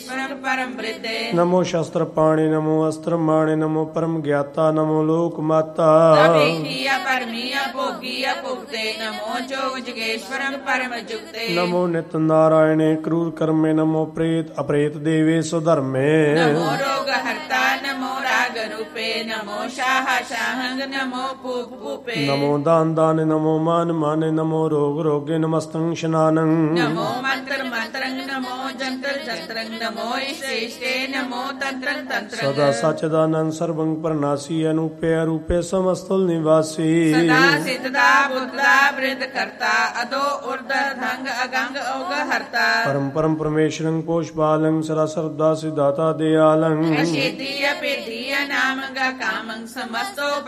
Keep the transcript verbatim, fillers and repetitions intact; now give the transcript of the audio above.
जुगेश्वरं परम वृद्धे नमो शस्त्र पाणि नमो अस्त्र माणि नमो परम ज्ञाता नमो लोक माता अभिक्रिया परमीय भोगीय भुक्ते नमो जोग जुगेश्वरं परम जुक्ते नमो नित नारायणे क्रूर कर्मे नमो प्रेत अप्रेत देवे सुधर्मे नमो रोग हर्ता नमो राग रूपे नमो शाह शाहंग नमो पूप पूपे नमो दान दान नमो मान माने नमो रोग रोगे नमस्तं शनानं नमो मंत्र मंत्रंग नमो जंत्र जंत्रंग नमो इष्टे इष्टे नमो तंत्रंग तंत्रंग सदा सच्चिदानंद सर्वं प्रणासी अनूपे अरूपे समस्तुल निवासी सदा सिद्धदा बुद्धदा वृद्ध कर्ता अदो उर्ध धंग अगंग ओग हर्ता परम परम परमेश्वरं पोषपालं सदा सर्वदा सिद्धाता दयालं अशेतीय पेतीय नामंग कामं समस्तो